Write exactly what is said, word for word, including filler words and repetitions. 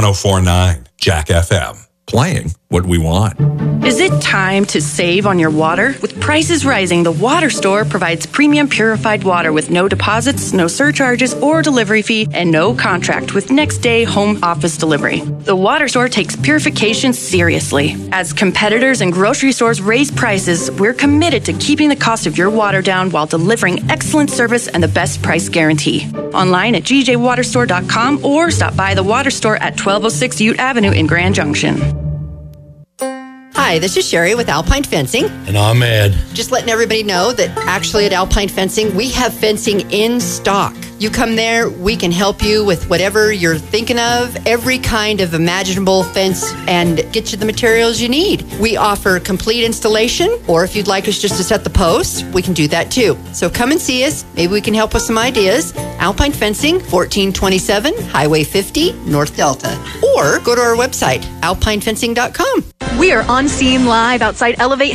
one oh four point nine Jack F M. Playing what we want. Is it time to save on your water? With prices rising, the Water Store provides premium purified water with no deposits, no surcharges or delivery fee, and no contract with next day home office delivery. The Water Store takes purification seriously. As competitors and grocery stores raise prices, we're committed to keeping the cost of your water down while delivering excellent service and the best price guarantee. Online at g j water store dot com or stop by the Water Store at twelve oh six Ute Avenue in Grand Junction. Hi, this is Sherry with Alpine Fencing. And I'm Ed. Just letting everybody know that actually at Alpine Fencing, we have fencing in stock. You come there, we can help you with whatever you're thinking of, every kind of imaginable fence, and get you the materials you need. We offer complete installation, or if you'd like us just to set the posts, we can do that too. So come and see us. Maybe we can help with some ideas. Alpine Fencing, fourteen twenty-seven Highway fifty, North Delta. Or go to our website, alpine fencing dot com. We are on scene live outside Elevate